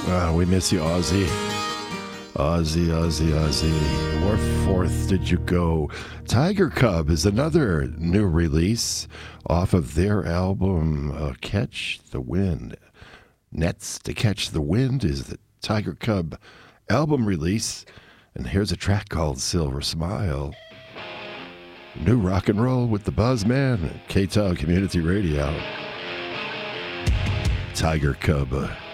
We miss you, Ozzy. Ozzy. Where forth did you go? Tiger Cub is another new release off of their album, Catch the Wind. Nets to Catch the Wind is the Tiger Cub album release. And here's a track called Silver Smile. New rock and roll with the Buzzman, K-Town Community Radio. Tiger Cub.